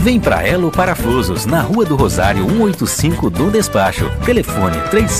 Vem pra Elo Parafusos, na Rua do Rosário 185 do Despacho. Telefone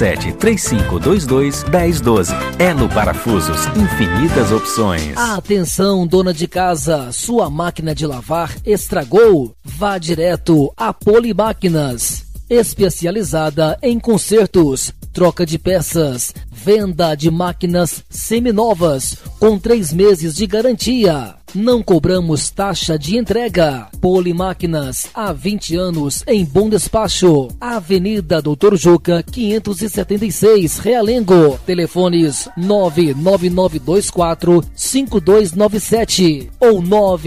3735221012. Elo Parafusos, infinitas opções. Atenção, dona de casa, sua máquina de lavar estragou? Vá direto a Polimáquinas, especializada em consertos, troca de peças, venda de máquinas seminovas com 3 meses de garantia. Não cobramos taxa de entrega. Polimáquinas, há 20 anos em Bom Despacho. Avenida Doutor Juca, 576, Realengo. Telefones 99924-5297 ou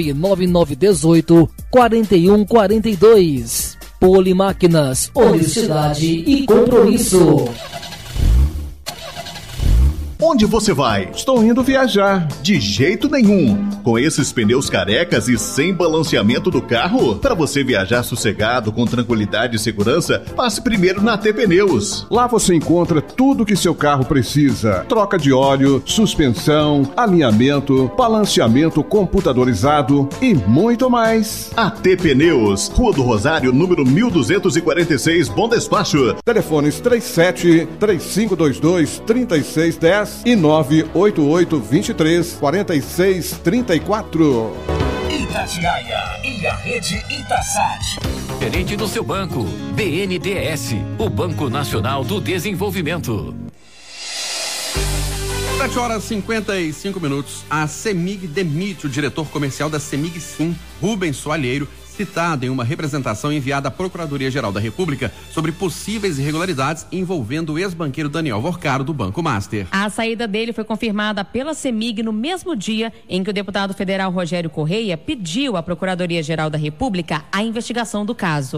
99918-4142. Polimáquinas, honestidade e compromisso. Onde você vai? Estou indo viajar. De jeito nenhum. Com esses pneus carecas e sem balanceamento do carro, para você viajar sossegado, com tranquilidade e segurança, passe primeiro na AT Pneus. Lá você encontra tudo que seu carro precisa. Troca de óleo, suspensão, alinhamento, balanceamento computadorizado e muito mais. AT Pneus, Rua do Rosário, número 1246, Bom Despacho. Telefones 37-3522-3610 e 988-23-4634. Itatiaia e a rede Itasat. Gerente do seu banco, BNDES, o Banco Nacional do Desenvolvimento. 7h55. A CEMIG demite o diretor comercial da CEMIG Sim, Rubens Soalheiro, citado em uma representação enviada à Procuradoria-Geral da República sobre possíveis irregularidades envolvendo o ex-banqueiro Daniel Vorcaro do Banco Master. A saída dele foi confirmada pela CEMIG no mesmo dia em que o deputado federal Rogério Correia pediu à Procuradoria-Geral da República a investigação do caso.